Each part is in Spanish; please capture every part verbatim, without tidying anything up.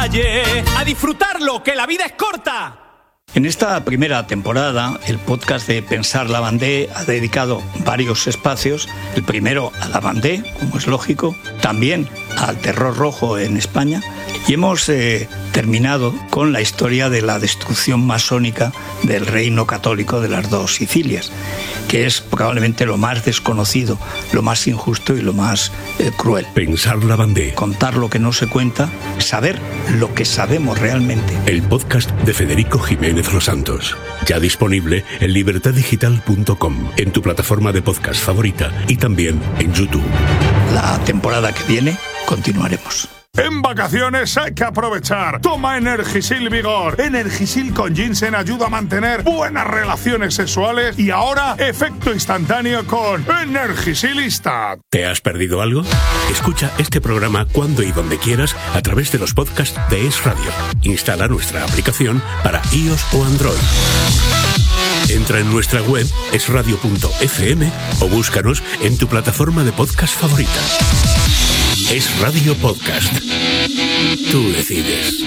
calle, a disfrutarlo, que la vida es corta. En esta primera temporada, el podcast de Pensar Lavandé ha dedicado varios espacios. El primero a Lavandé, como es lógico, también al terror rojo en España. Y hemos eh, terminado con la historia de la destrucción masónica del reino católico de las dos Sicilias, que es probablemente lo más desconocido, lo más injusto y lo más eh, cruel. Pensar Lavandé. Contar lo que no se cuenta, saber lo que sabemos realmente. El podcast de Federico Jiménez Los Santos. Ya disponible en libertad digital punto com, en tu plataforma de podcast favorita y también en YouTube. La temporada que viene continuaremos. En vacaciones hay que aprovechar. Toma Energisil Vigor. Energisil con ginseng ayuda a mantener buenas relaciones sexuales y ahora efecto instantáneo con Energisilista. ¿Te has perdido algo? Escucha este programa cuando y donde quieras a través de los podcasts de Es Radio. Instala nuestra aplicación para iOS o Android. Entra en nuestra web es radio punto efe eme o búscanos en tu plataforma de podcast favorita. Es Radio Podcast. Tú decides.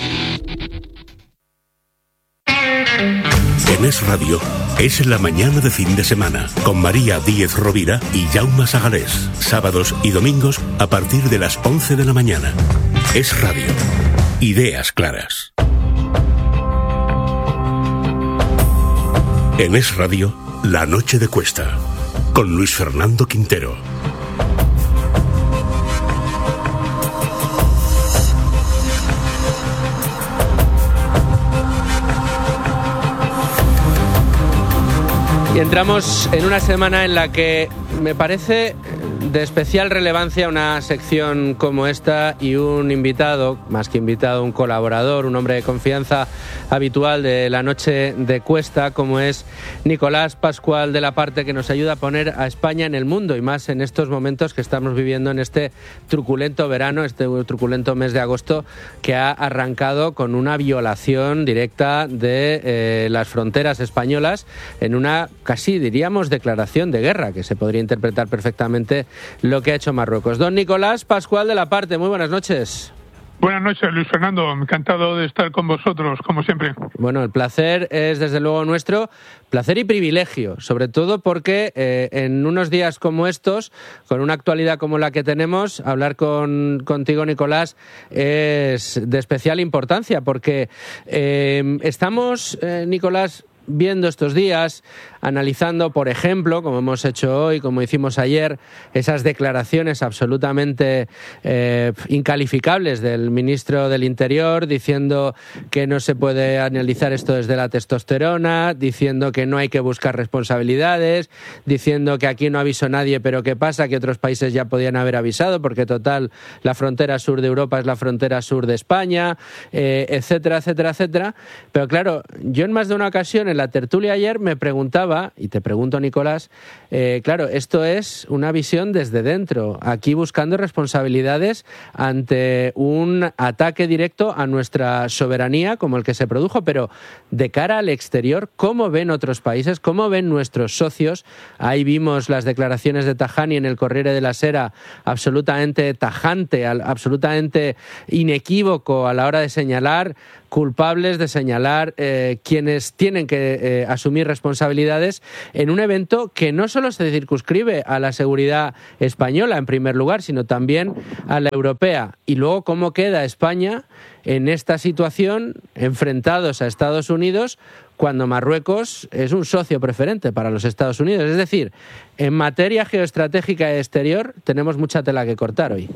En Es Radio es la mañana de fin de semana con María Díez Rovira y Jaume Sagalés. Sábados y domingos a partir de las once de la mañana. Es Radio. Ideas claras. En Es Radio, La Noche de Cuesta, con Luis Fernando Quintero. Y entramos en una semana en la que me parece de especial relevancia una sección como esta y un invitado, más que invitado, un colaborador, un hombre de confianza habitual de La Noche de Cuesta, como es Nicolás Pascual de la Parte, que nos ayuda a poner a España en el mundo y más en estos momentos que estamos viviendo en este truculento verano, este truculento mes de agosto que ha arrancado con una violación directa de eh, las fronteras españolas en una casi diríamos declaración de guerra, que se podría interpretar perfectamente lo que ha hecho Marruecos. Don Nicolás Pascual de la Parte, muy buenas noches. Buenas noches, Luis Fernando. Encantado de estar con vosotros, como siempre. Bueno, el placer es desde luego nuestro, placer y privilegio, sobre todo porque eh, en unos días como estos, con una actualidad como la que tenemos, hablar con contigo, Nicolás, es de especial importancia, porque eh, estamos, eh, Nicolás, viendo estos días, analizando, por ejemplo, como hemos hecho hoy, como hicimos ayer, esas declaraciones absolutamente eh, incalificables del ministro del Interior, diciendo que no se puede analizar esto desde la testosterona, diciendo que no hay que buscar responsabilidades, diciendo que aquí no avisó nadie, pero ¿qué pasa? Que otros países ya podían haber avisado, porque total, la frontera sur de Europa es la frontera sur de España, eh, etcétera, etcétera, etcétera. Pero claro, yo en más de una ocasión, en la tertulia ayer, me preguntaba, y te pregunto, Nicolás, eh, claro, esto es una visión desde dentro, aquí buscando responsabilidades ante un ataque directo a nuestra soberanía como el que se produjo, pero de cara al exterior, ¿cómo ven otros países? ¿Cómo ven nuestros socios? Ahí vimos las declaraciones de Tajani en el Corriere della Sera, absolutamente tajante, absolutamente inequívoco a la hora de señalar culpables, de señalar eh, quienes tienen que eh, asumir responsabilidades en un evento que no solo se circunscribe a la seguridad española en primer lugar, sino también a la europea. Y luego, ¿cómo queda España en esta situación enfrentados a Estados Unidos cuando Marruecos es un socio preferente para los Estados Unidos? Es decir, en materia geoestratégica exterior tenemos mucha tela que cortar hoy.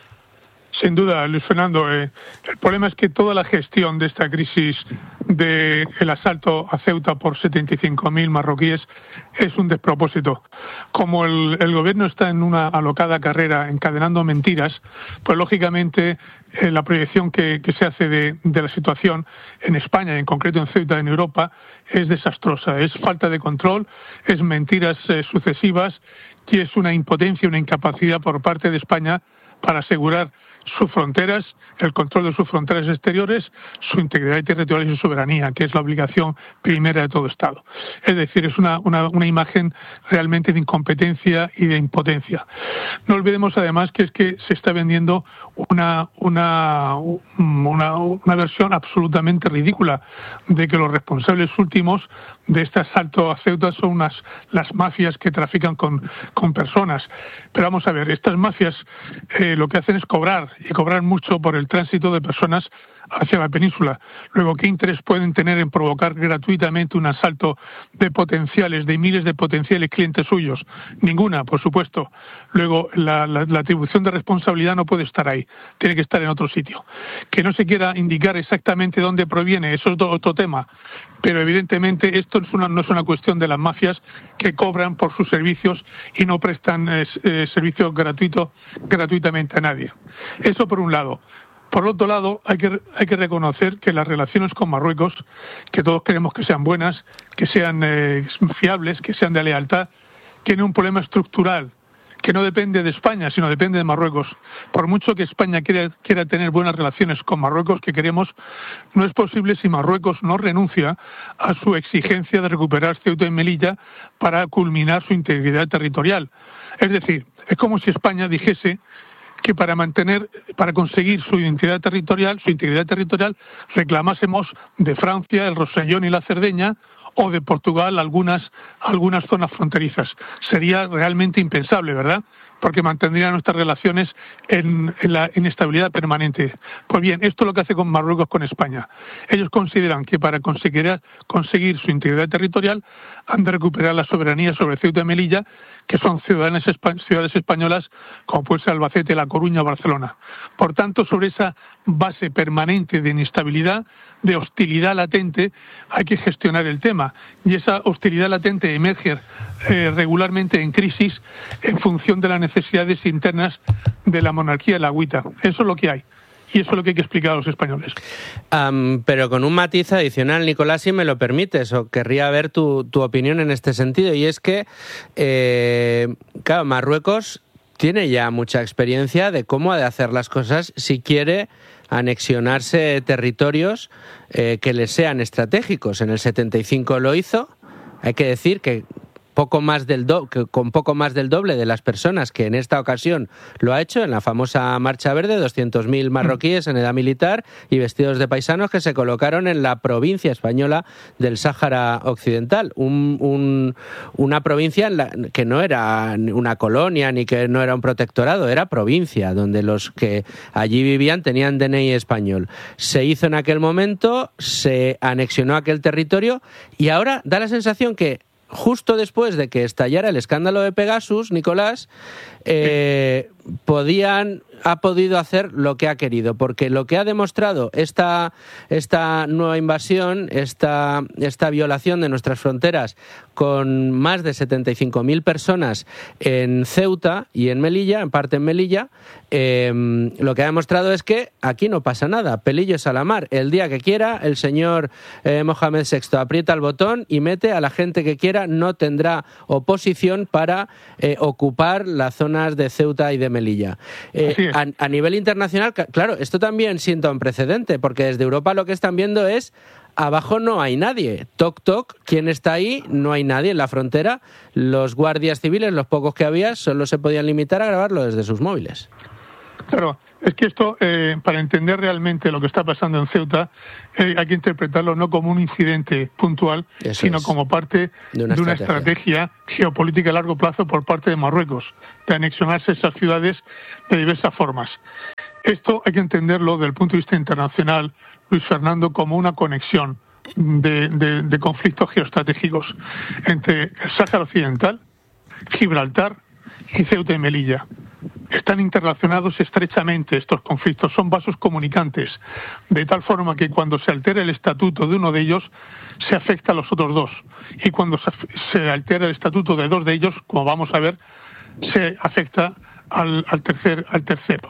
Sin duda, Luis Fernando. Eh, el problema es que toda la gestión de esta crisis del asalto a Ceuta por setenta y cinco mil marroquíes es un despropósito. Como el, el gobierno está en una alocada carrera encadenando mentiras, pues lógicamente eh, la proyección que, que se hace de, de la situación en España, en concreto en Ceuta, en Europa, es desastrosa. Es falta de control, es mentiras eh, sucesivas y es una impotencia, una incapacidad por parte de España para asegurar sus fronteras, el control de sus fronteras exteriores, su integridad territorial y su soberanía, que es la obligación primera de todo Estado. Es decir, es una, una, una imagen realmente de incompetencia y de impotencia. No olvidemos además que es que se está vendiendo una, una, una, una versión absolutamente ridícula de que los responsables últimos de este asalto a Ceuta son unas, las mafias que trafican con, con personas. Pero vamos a ver, estas mafias eh, lo que hacen es cobrar, y cobrar mucho por el tránsito de personas hacia la península. Luego, ¿qué interés pueden tener en provocar gratuitamente un asalto de potenciales, de miles de potenciales clientes suyos? Ninguna, por supuesto. Luego, la, la, la atribución de responsabilidad no puede estar ahí, tiene que estar en otro sitio. Que no se quiera indicar exactamente dónde proviene, eso es otro, otro tema. Pero evidentemente esto es una, no es una cuestión de las mafias que cobran por sus servicios y no prestan eh, eh, servicios gratuitos gratuitamente a nadie. Eso por un lado. Por otro lado, hay que, hay que reconocer que las relaciones con Marruecos, que todos queremos que sean buenas, que sean eh, fiables, que sean de lealtad, tienen un problema estructural que no depende de España, sino depende de Marruecos. Por mucho que España quiera, quiera tener buenas relaciones con Marruecos, que queremos, no es posible si Marruecos no renuncia a su exigencia de recuperar Ceuta y Melilla para culminar su integridad territorial. Es decir, es como si España dijese que para mantener, para conseguir su identidad territorial, su integridad territorial, reclamásemos de Francia el Rosellón y la Cerdeña, o de Portugal algunas algunas zonas fronterizas. Sería realmente impensable, ¿verdad? Porque mantendría nuestras relaciones en, en la inestabilidad permanente. Pues bien, esto es lo que hace con Marruecos con España. Ellos consideran que para conseguir, conseguir su integridad territorial han de recuperar la soberanía sobre Ceuta y Melilla, que son ciudades, ciudades españolas como puede ser Albacete, La Coruña o Barcelona. Por tanto, sobre esa base permanente de inestabilidad, de hostilidad latente, hay que gestionar el tema. Y esa hostilidad latente emerge eh, regularmente en crisis en función de las necesidades internas de la monarquía y la agüita. Eso es lo que hay. Y eso es lo que hay que explicar a los españoles. Um, pero con un matiz adicional, Nicolás, si me lo permites, o querría ver tu, tu opinión en este sentido, y es que, eh, claro, Marruecos tiene ya mucha experiencia de cómo ha de hacer las cosas si quiere anexionarse territorios eh, que les sean estratégicos. En el setenta y cinco lo hizo, hay que decir que poco más del do- que con poco más del doble de las personas que en esta ocasión lo ha hecho en la famosa Marcha Verde, doscientos mil marroquíes en edad militar y vestidos de paisanos que se colocaron en la provincia española del Sáhara Occidental, un, un, una provincia en la, que no era una colonia ni que no era un protectorado, era provincia, donde los que allí vivían tenían D N I español. Se hizo en aquel momento, se anexionó aquel territorio y ahora da la sensación que justo después de que estallara el escándalo de Pegasus, Nicolás, eh, podían, ha podido hacer lo que ha querido, porque lo que ha demostrado esta, esta nueva invasión, esta, esta violación de nuestras fronteras con más de setenta y cinco mil personas en Ceuta y en Melilla, en parte en Melilla, eh, lo que ha demostrado es que aquí no pasa nada, pelillos a la mar. El día que quiera, el señor eh, Mohamed sexto aprieta el botón y mete a la gente que quiera, no tendrá oposición para eh, ocupar las zonas de Ceuta y de Melilla. Eh, a, a nivel internacional, claro, esto también sienta un precedente, porque desde Europa lo que están viendo es abajo no hay nadie. Toc, toc, ¿quién está ahí? No hay nadie en la frontera. Los guardias civiles, los pocos que había, solo se podían limitar a grabarlo desde sus móviles. Claro, es que esto, eh, para entender realmente lo que está pasando en Ceuta, eh, hay que interpretarlo no como un incidente puntual, Eso sino es. como parte de una, de una estrategia. estrategia geopolítica a largo plazo por parte de Marruecos, de anexionarse esas ciudades de diversas formas. Esto hay que entenderlo desde el punto de vista internacional, Luis Fernando, como una conexión de, de, de conflictos geoestratégicos entre el Sáhara Occidental, Gibraltar y Ceuta y Melilla. Están interrelacionados estrechamente estos conflictos, son vasos comunicantes, de tal forma que cuando se altera el estatuto de uno de ellos, se afecta a los otros dos. Y cuando se altera el estatuto de dos de ellos, como vamos a ver, se afecta al, al, tercer, al tercero.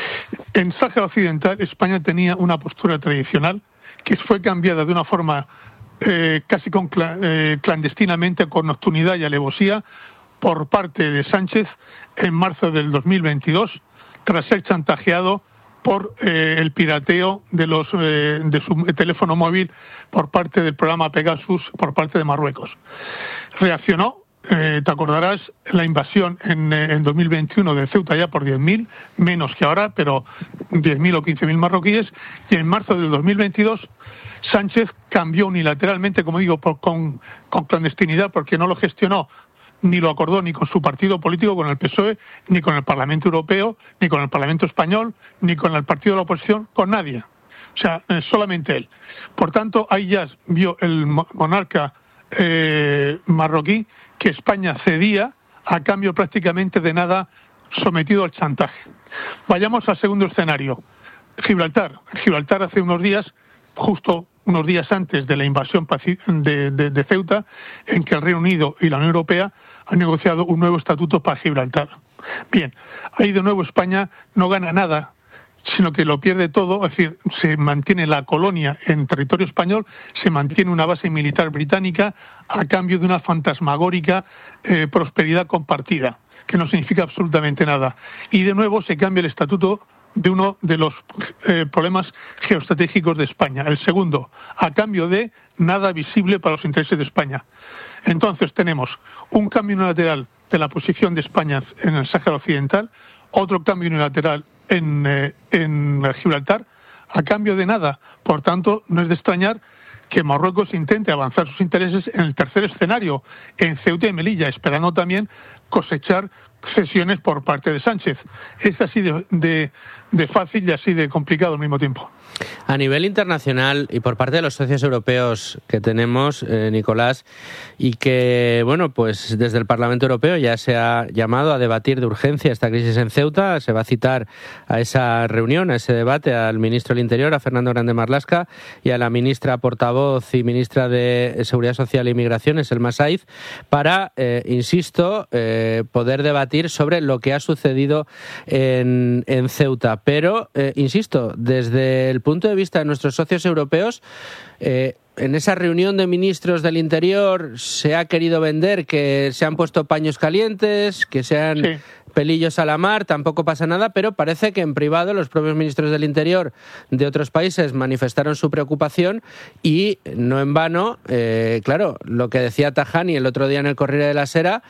En Sáhara Occidental, España tenía una postura tradicional que fue cambiada de una forma eh, casi con, eh, clandestinamente, con nocturnidad y alevosía, por parte de Sánchez en marzo del dos mil veintidós, tras ser chantajeado por eh, el pirateo de los eh, de su teléfono móvil por parte del programa Pegasus por parte de Marruecos. Reaccionó, eh, te acordarás, la invasión en, eh, en dos mil veintiuno de Ceuta ya por diez mil, menos que ahora, pero diez mil o quince mil marroquíes, y en marzo del dos mil veintidós Sánchez cambió unilateralmente, como digo, por, con, con clandestinidad, porque no lo gestionó ni lo acordó ni con su partido político, con el P S O E, ni con el Parlamento Europeo, ni con el Parlamento Español, ni con el partido de la oposición, con nadie. O sea, eh, solamente él. Por tanto, ahí ya vio el monarca eh, marroquí que España cedía a cambio prácticamente de nada, sometido al chantaje. Vayamos al segundo escenario. Gibraltar. Gibraltar hace unos días, justo unos días antes de la invasión de, de, de Ceuta, en que el Reino Unido y la Unión Europea han negociado un nuevo estatuto para Gibraltar. Bien, ahí de nuevo España no gana nada, sino que lo pierde todo, es decir, se mantiene la colonia en territorio español, se mantiene una base militar británica a cambio de una fantasmagórica eh, prosperidad compartida, que no significa absolutamente nada. Y de nuevo se cambia el estatuto de uno de los eh, problemas geoestratégicos de España. El segundo, a cambio de nada visible para los intereses de España. Entonces tenemos un cambio unilateral de la posición de España en el Sáhara Occidental, otro cambio unilateral en, eh, en Gibraltar, a cambio de nada. Por tanto, no es de extrañar que Marruecos intente avanzar sus intereses en el tercer escenario, en Ceuta y Melilla, esperando también cosechar cesiones por parte de Sánchez. Es así de, de, de fácil y así de complicado al mismo tiempo. A nivel internacional y por parte de los socios europeos que tenemos, eh, Nicolás, y que, bueno, pues desde el Parlamento Europeo ya se ha llamado a debatir de urgencia esta crisis en Ceuta. Se va a citar a esa reunión, a ese debate, al ministro del Interior, a Fernando Grande Marlaska, y a la ministra portavoz y ministra de Seguridad Social e Inmigraciones, Selma Saiz, para, eh, insisto, eh, poder debatir sobre lo que ha sucedido en, en Ceuta. Pero, eh, insisto, desde el punto de vista de nuestros socios europeos, eh, en esa reunión de ministros del Interior se ha querido vender que se han puesto paños calientes, que se han sí. pelillos a la mar, tampoco pasa nada, pero parece que en privado los propios ministros del Interior de otros países manifestaron su preocupación y no en vano, eh, claro, lo que decía Tajani el otro día en el Corriere della Sera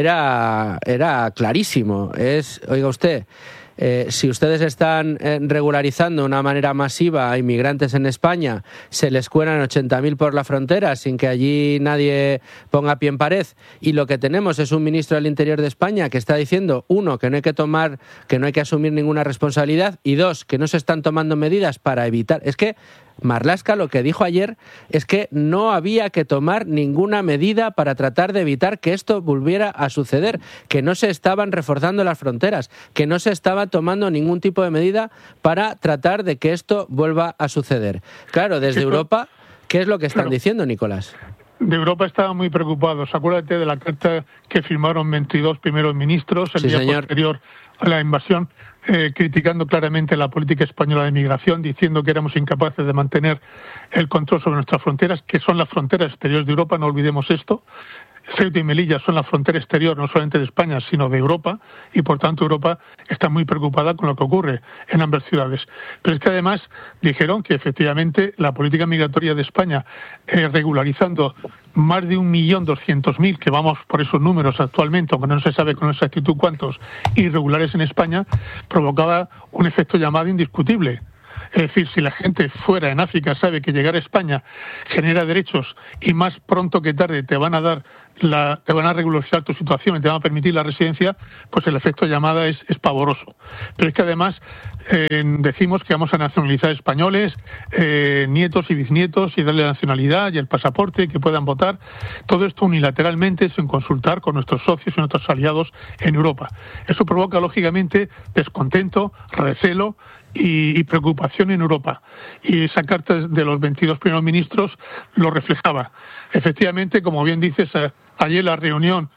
era, era clarísimo. Es, oiga usted, Eh, si ustedes están eh, regularizando de una manera masiva a inmigrantes en España, se les cuelan ochenta mil por la frontera sin que allí nadie ponga pie en pared, y lo que tenemos es un ministro del Interior de España que está diciendo, uno, que no hay que tomar, que no hay que asumir ninguna responsabilidad, y dos, que no se están tomando medidas para evitar. Es que Marlaska lo que dijo ayer es que no había que tomar ninguna medida para tratar de evitar que esto volviera a suceder, que no se estaban reforzando las fronteras, que no se estaba tomando ningún tipo de medida para tratar de que esto vuelva a suceder. Claro, desde Europa, ¿qué es lo que están claro. diciendo, Nicolás? De Europa estaban muy preocupados. Acuérdate de la carta que firmaron veintidós primeros ministros el sí, día señor. posterior a la invasión, eh, criticando claramente la política española de migración, diciendo que éramos incapaces de mantener el control sobre nuestras fronteras, que son las fronteras exteriores de Europa, no olvidemos esto. Ceuta y Melilla son la frontera exterior no solamente de España, sino de Europa, y por tanto Europa está muy preocupada con lo que ocurre en ambas ciudades. Pero es que además dijeron que efectivamente la política migratoria de España, eh, regularizando más de un millón doscientos mil, que vamos por esos números actualmente, aunque no se sabe con exactitud cuántos irregulares en España, provocaba un efecto llamado indiscutible. Es decir, si la gente fuera en África sabe que llegar a España genera derechos y más pronto que tarde te van a dar la, te van a regularizar tu situación y te van a permitir la residencia, pues el efecto llamada es, es pavoroso. Pero es que además eh, decimos que vamos a nacionalizar españoles, eh, nietos y bisnietos, y darle la nacionalidad y el pasaporte, que puedan votar. Todo esto unilateralmente, sin consultar con nuestros socios y nuestros aliados en Europa. Eso provoca, lógicamente, descontento, recelo y, y preocupación en Europa. Y esa carta de los veintidós primeros ministros lo reflejaba. Efectivamente, como bien dices, ayer la reunión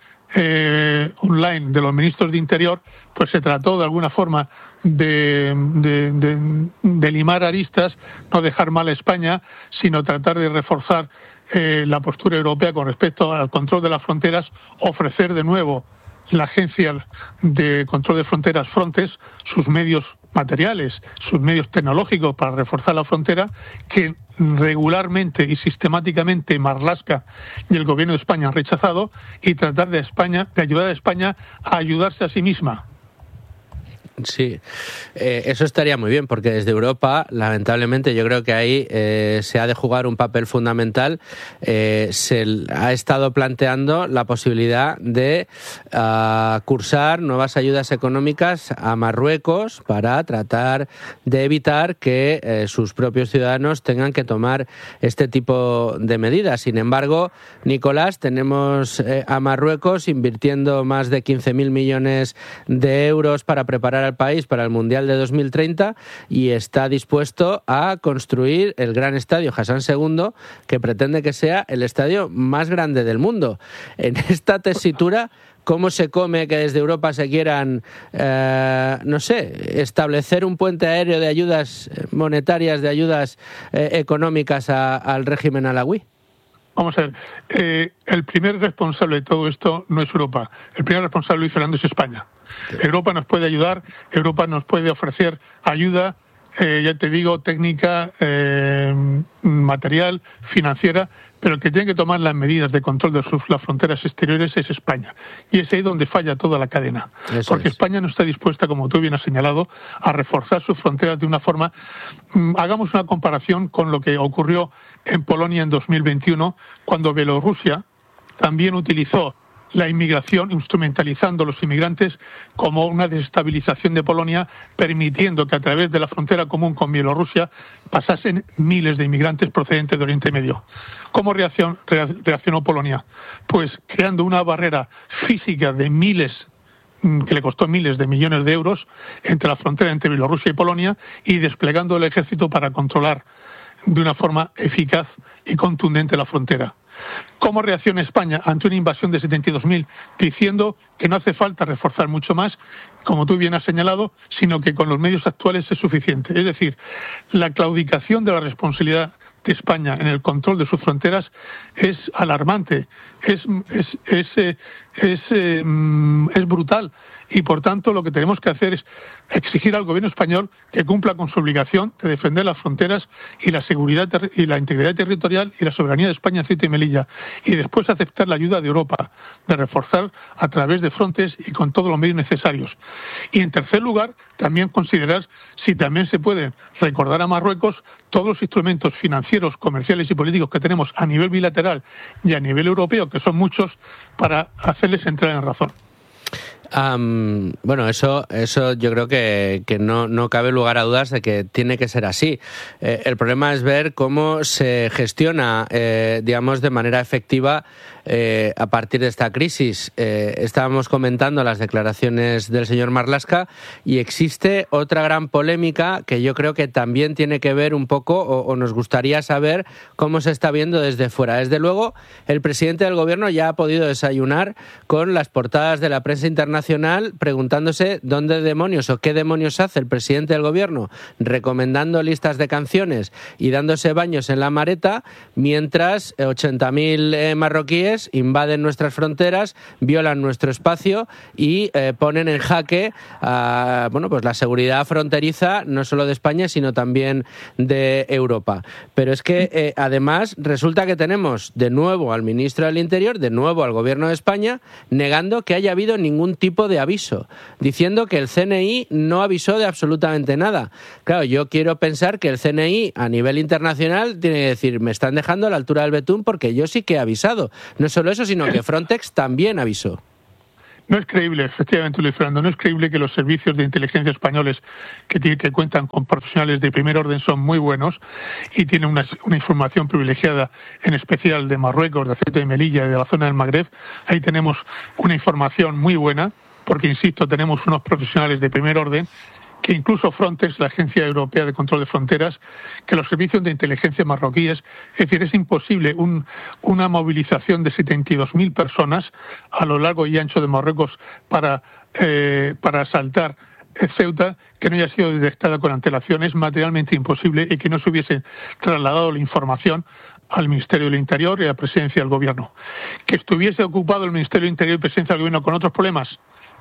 eh, online de los ministros de Interior, pues se trató de alguna forma de, de, de, de limar aristas, no dejar mal a España, sino tratar de reforzar eh, la postura europea con respecto al control de las fronteras, ofrecer de nuevo la Agencia de Control de Fronteras, Frontex, sus medios materiales, sus medios tecnológicos para reforzar la frontera, que regularmente y sistemáticamente Marlaska y el gobierno de España han rechazado, y tratar de España, de ayudar a España a ayudarse a sí misma. Sí, eh, eso estaría muy bien, porque desde Europa, lamentablemente, yo creo que ahí eh, se ha de jugar un papel fundamental. Eh, se ha estado planteando la posibilidad de uh, cursar nuevas ayudas económicas a Marruecos para tratar de evitar que eh, sus propios ciudadanos tengan que tomar este tipo de medidas. Sin embargo, Nicolás, tenemos eh, a Marruecos invirtiendo más de quince mil millones de euros para preparar al país para el Mundial de dos mil treinta y está dispuesto a construir el gran estadio Hassan segundo, que pretende que sea el estadio más grande del mundo. En esta tesitura, ¿cómo se come que desde Europa se quieran, eh, no sé, establecer un puente aéreo de ayudas monetarias, de ayudas eh, económicas a, al régimen alawí? Vamos a ver, eh, el primer responsable de todo esto no es Europa. El primer responsable, Luis Fernando, es España. Europa nos puede ayudar, Europa nos puede ofrecer ayuda, eh, ya te digo, técnica, eh, material, financiera, pero el que tiene que tomar las medidas de control de sus, las fronteras exteriores es España. Y es ahí donde falla toda la cadena. Eso porque es. España no está dispuesta, como tú bien has señalado, a reforzar sus fronteras de una forma... Mmm, hagamos una comparación con lo que ocurrió en Polonia en dos mil veintiuno, cuando Bielorrusia también utilizó la inmigración, instrumentalizando a los inmigrantes como una desestabilización de Polonia, permitiendo que a través de la frontera común con Bielorrusia pasasen miles de inmigrantes procedentes de Oriente Medio. ¿Cómo reacción, reaccionó Polonia? Pues creando una barrera física de miles, que le costó miles de millones de euros, entre la frontera entre Bielorrusia y Polonia, y desplegando el ejército para controlar de una forma eficaz y contundente la frontera. ¿Cómo reacciona España ante una invasión de setenta y dos mil? Diciendo que no hace falta reforzar mucho más, como tú bien has señalado, sino que con los medios actuales es suficiente. Es decir, la claudicación de la responsabilidad de España en el control de sus fronteras es alarmante, es, es, es, es, es, es, es brutal. Y, por tanto, lo que tenemos que hacer es exigir al gobierno español que cumpla con su obligación de defender las fronteras y la seguridad y la integridad territorial y la soberanía de España en Ceuta y Melilla. Y después aceptar la ayuda de Europa, de reforzar a través de Frontex y con todos los medios necesarios. Y, en tercer lugar, también considerar si también se puede recordar a Marruecos todos los instrumentos financieros, comerciales y políticos que tenemos a nivel bilateral y a nivel europeo, que son muchos, para hacerles entrar en razón. Um, bueno, eso eso yo creo que, que no, no cabe lugar a dudas de que tiene que ser así. Eh, el problema es ver cómo se gestiona, eh, digamos, de manera efectiva eh, a partir de esta crisis. Eh, estábamos comentando las declaraciones del señor Marlaska y existe otra gran polémica que yo creo que también tiene que ver un poco, o, o nos gustaría saber cómo se está viendo desde fuera. Desde luego, el presidente del gobierno ya ha podido desayunar con las portadas de la prensa internacional preguntándose dónde demonios o qué demonios hace el presidente del gobierno recomendando listas de canciones y dándose baños en la Mareta mientras ochenta mil eh, marroquíes invaden nuestras fronteras, violan nuestro espacio y eh, ponen en jaque a, bueno, pues la seguridad fronteriza no solo de España sino también de Europa. Pero es que eh, además resulta que tenemos de nuevo al ministro del Interior, de nuevo al gobierno de España, negando que haya habido ningún tipo de aviso, diciendo que el C N I no avisó de absolutamente nada. Claro, yo quiero pensar que el C N I a nivel internacional tiene que decir, me están dejando a la altura del betún porque yo sí que he avisado. No solo eso, sino que Frontex también avisó. No es creíble, efectivamente, Luis Fernando, no es creíble que los servicios de inteligencia españoles que, tiene, que cuentan con profesionales de primer orden son muy buenos y tienen una, una información privilegiada, en especial de Marruecos, de Ceuta y Melilla y de la zona del Magreb. Ahí tenemos una información muy buena, porque, insisto, tenemos unos profesionales de primer orden, que incluso Frontex, la Agencia Europea de Control de Fronteras, que los servicios de inteligencia marroquíes, es decir, es imposible un, una movilización de setenta y dos mil personas a lo largo y ancho de Marruecos para, eh, para asaltar Ceuta que no haya sido detectada con antelación. Es materialmente imposible y que no se hubiese trasladado la información al Ministerio del Interior y a la Presidencia del Gobierno. Que estuviese ocupado el Ministerio del Interior y Presidencia del Gobierno con otros problemas,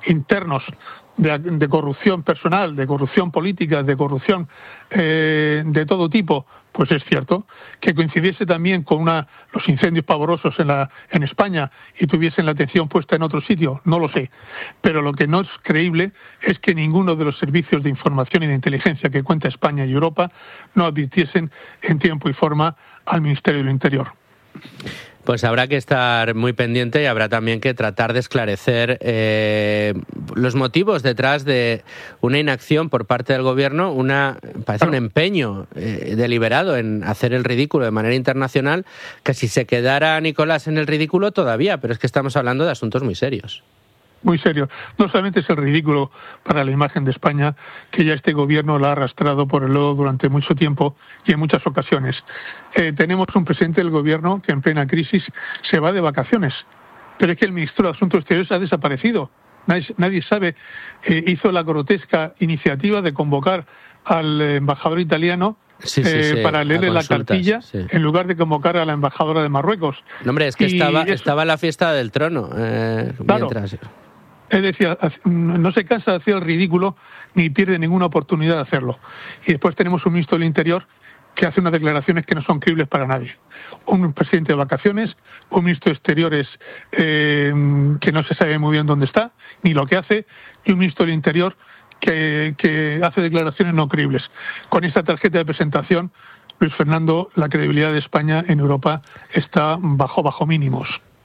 internos de, de corrupción personal, de corrupción política, de corrupción eh, de todo tipo, pues es cierto. Que coincidiese también con una, los incendios pavorosos en, la, en España y tuviesen la atención puesta en otro sitio, no lo sé. Pero lo que no es creíble es que ninguno de los servicios de información y de inteligencia que cuenta España y Europa no advirtiesen en tiempo y forma al Ministerio del Interior. Pues habrá que estar muy pendiente y habrá también que tratar de esclarecer eh, los motivos detrás de una inacción por parte del gobierno, una parece un empeño eh, deliberado en hacer el ridículo de manera internacional, que si se quedara Nicolás en el ridículo todavía, pero es que estamos hablando de asuntos muy serios. Muy serio. No solamente es el ridículo para la imagen de España, que ya este gobierno la ha arrastrado por el lodo durante mucho tiempo y en muchas ocasiones. Eh, tenemos un presidente del gobierno que en plena crisis se va de vacaciones, pero es que el ministro de Asuntos Exteriores ha desaparecido. Nadie, nadie sabe. Eh, hizo la grotesca iniciativa de convocar al embajador italiano Sí, sí, eh, sí, para leerle la cartilla, sí, en lugar de convocar a la embajadora de Marruecos. No, hombre, es que y estaba, eso, estaba en la fiesta del trono. Eh, claro. mientras... Es decir, no se cansa de hacer el ridículo ni pierde ninguna oportunidad de hacerlo. Y después tenemos un ministro del Interior que hace unas declaraciones que no son creíbles para nadie. Un presidente de vacaciones, un ministro de Exteriores eh, que no se sabe muy bien dónde está, ni lo que hace, y un ministro del Interior que, que hace declaraciones no creíbles. Con esta tarjeta de presentación, Luis Fernando, la credibilidad de España en Europa está bajo, bajo mínimos.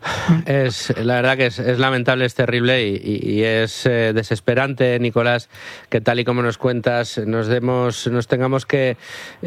Es, la verdad que es, es lamentable, es terrible y, y, y es eh, desesperante, Nicolás, que tal y como nos cuentas nos demos, nos tengamos que,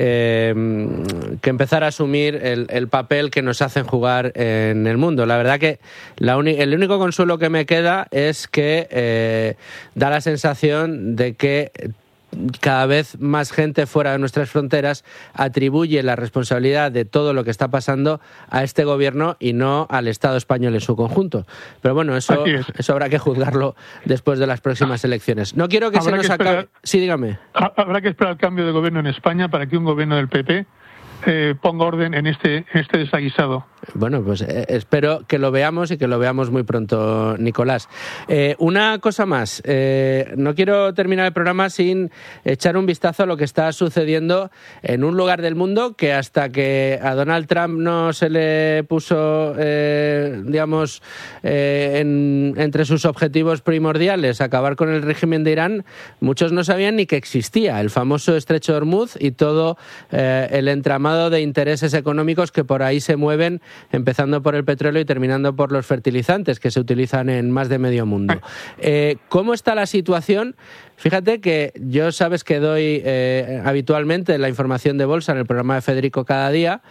eh, que empezar a asumir el, el papel que nos hacen jugar en el mundo. La verdad que la uni- el único consuelo que me queda es que eh, da la sensación de que cada vez más gente fuera de nuestras fronteras atribuye la responsabilidad de todo lo que está pasando a este gobierno y no al Estado español en su conjunto. Pero bueno, eso, eso habrá que juzgarlo después de las próximas elecciones. No quiero que habrá se nos que esperar, acabe... Sí, dígame. Habrá que esperar el cambio de gobierno en España para que un gobierno del P P eh, ponga orden en este, en este desaguisado. Bueno, pues eh, espero que lo veamos y que lo veamos muy pronto, Nicolás. Eh, una cosa más. Eh, no quiero terminar el programa sin echar un vistazo a lo que está sucediendo en un lugar del mundo que hasta que a Donald Trump no se le puso, eh, digamos, eh, en, entre sus objetivos primordiales acabar con el régimen de Irán, muchos no sabían ni que existía el famoso Estrecho de Hormuz y todo eh, el entramado de intereses económicos que por ahí se mueven, empezando por el petróleo y terminando por los fertilizantes que se utilizan en más de medio mundo. Eh, ¿Cómo está la situación? Fíjate que yo sabes que doy eh, habitualmente la información de bolsa en el programa de Federico cada día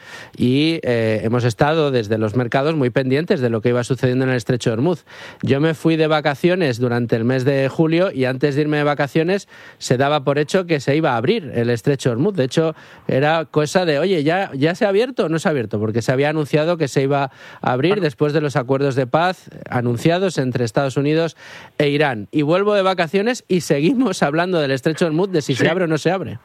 y eh, hemos estado desde los mercados muy pendientes de lo que iba sucediendo en el Estrecho de Hormuz. Yo me fui de vacaciones durante el mes de julio y antes de irme de vacaciones se daba por hecho que se iba a abrir el Estrecho de Hormuz. De hecho, era cosa de, oye, ¿ya, ya se ha abierto o no se ha abierto? Porque se había anunciado que se iba a abrir después de los acuerdos de paz anunciados entre Estados Unidos e Irán. Y vuelvo de vacaciones y seguimos hablando del Estrecho de Hormuz, de si sí. se abre o no se abre.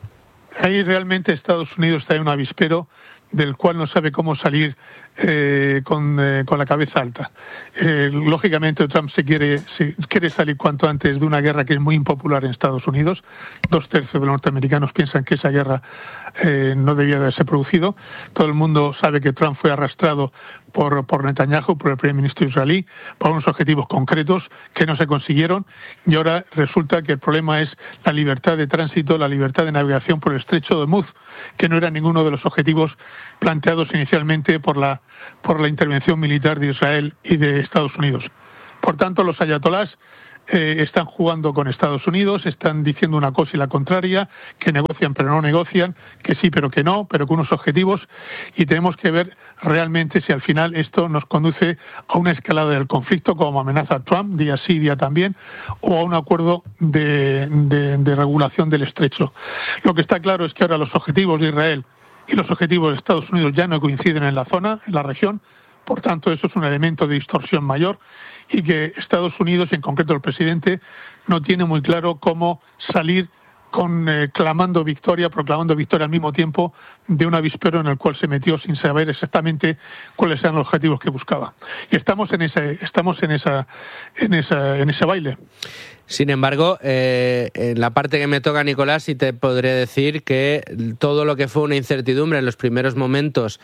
Ahí realmente Estados Unidos está en un avispero del cual no sabe cómo salir eh, con, eh, con la cabeza alta. Eh, lógicamente Trump se quiere, se quiere salir cuanto antes de una guerra que es muy impopular en Estados Unidos. Dos tercios de los norteamericanos piensan que esa guerra eh, no debía de haberse producido. Todo el mundo sabe que Trump fue arrastrado por, por Netanyahu, por el primer ministro israelí, por unos objetivos concretos que no se consiguieron, y ahora resulta que el problema es la libertad de tránsito, la libertad de navegación por el Estrecho de Hormuz, que no era ninguno de los objetivos planteados inicialmente por la, por la intervención militar de Israel y de Estados Unidos. Por tanto, los ayatolás eh, están jugando con Estados Unidos, están diciendo una cosa y la contraria, que negocian pero no negocian, que sí pero que no, pero con unos objetivos, y tenemos que ver realmente si al final esto nos conduce a una escalada del conflicto, como amenaza Trump, día sí, día también, o a un acuerdo de, de, de regulación del estrecho. Lo que está claro es que ahora los objetivos de Israel y los objetivos de Estados Unidos ya no coinciden en la zona, en la región, por tanto eso es un elemento de distorsión mayor, y que Estados Unidos, en concreto el presidente, no tiene muy claro cómo salir con eh, clamando victoria, proclamando victoria al mismo tiempo de un avispero en el cual se metió sin saber exactamente cuáles eran los objetivos que buscaba. Y estamos en ese, estamos en esa, en esa, en ese baile. Sin embargo, eh, en la parte que me toca, Nicolás, sí te podré decir que todo lo que fue una incertidumbre en los primeros momentos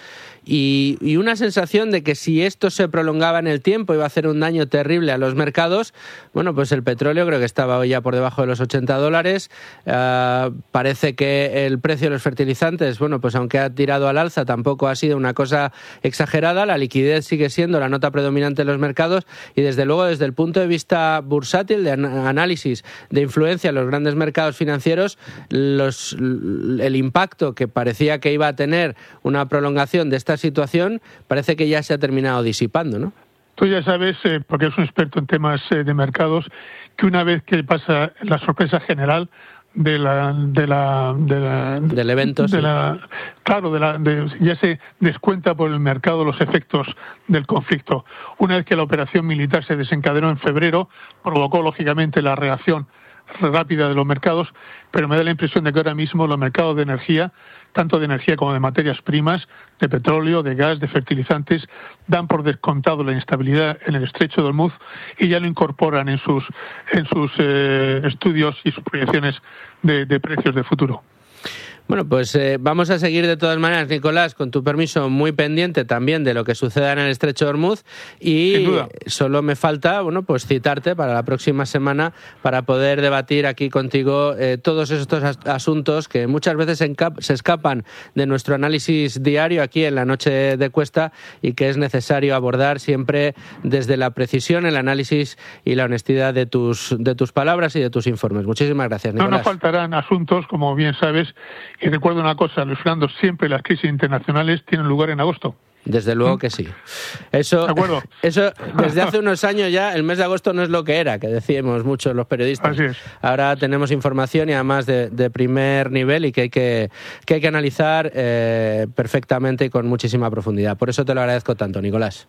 y, y una sensación de que si esto se prolongaba en el tiempo iba a hacer un daño terrible a los mercados, bueno, pues el petróleo creo que estaba hoy ya por debajo de los ochenta dólares. Uh, parece que el precio de los fertilizantes, bueno, pues aunque ha tirado al alza, tampoco ha sido una cosa exagerada. La liquidez sigue siendo la nota predominante en los mercados y desde luego desde el punto de vista bursátil, de análisis de influencia en los grandes mercados financieros, los, el impacto que parecía que iba a tener una prolongación de esta situación parece que ya se ha terminado disipando, ¿no? Tú ya sabes, eh, porque eres un experto en temas eh, de mercados, que una vez que pasa la sorpresa general de la de la, de la del evento, de sí. la, claro, de la, de, ya se descuenta por el mercado los efectos del conflicto. Una vez que la operación militar se desencadenó en febrero, provocó lógicamente la reacción rápida de los mercados, pero me da la impresión de que ahora mismo los mercados de energía, tanto de energía como de materias primas, de petróleo, de gas, de fertilizantes, dan por descontado la instabilidad en el estrecho de Hormuz y ya lo incorporan en sus en sus eh, estudios y sus proyecciones de, de precios de futuro. Bueno, pues eh, vamos a seguir de todas maneras, Nicolás, con tu permiso, muy pendiente también de lo que suceda en el estrecho de Hormuz y solo me falta, bueno, pues citarte para la próxima semana para poder debatir aquí contigo eh, todos estos as- asuntos que muchas veces encap- se escapan de nuestro análisis diario aquí en la Noche de Cuesta y que es necesario abordar siempre desde la precisión, el análisis y la honestidad de tus de tus palabras y de tus informes. Muchísimas gracias, Nicolás. No nos faltarán asuntos, como bien sabes. Y recuerdo una cosa, Luis Fernando, siempre las crisis internacionales tienen lugar en agosto. Desde luego que sí. Eso, de acuerdo. Eso desde hace unos años ya, el mes de agosto no es lo que era, que decíamos muchos los periodistas. Así es. Ahora tenemos información y además de, de primer nivel y que hay que, que, hay que analizar eh, perfectamente y con muchísima profundidad. Por eso te lo agradezco tanto, Nicolás.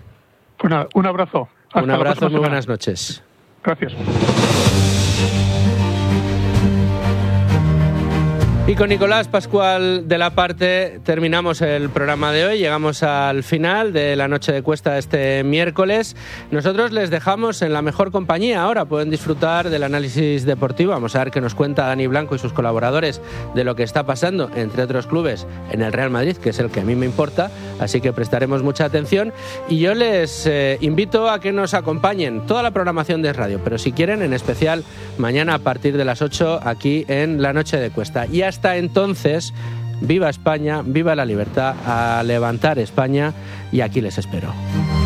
Pues nada, un abrazo. Hasta un abrazo, muy semana. buenas noches. Gracias. Y con Nicolás Pascual de la Parte terminamos el programa de hoy. Llegamos al final de la Noche de Cuesta este miércoles. Nosotros les dejamos en la mejor compañía. Ahora pueden disfrutar del análisis deportivo. Vamos a ver qué nos cuenta Dani Blanco y sus colaboradores de lo que está pasando, entre otros clubes, en el Real Madrid, que es el que a mí me importa. Así que prestaremos mucha atención. Y yo les eh, invito a que nos acompañen toda la programación de radio, pero si quieren, en especial mañana a partir de las ocho aquí en la Noche de Cuesta. Y hasta Hasta entonces, viva España, viva la libertad, a levantar España y aquí les espero.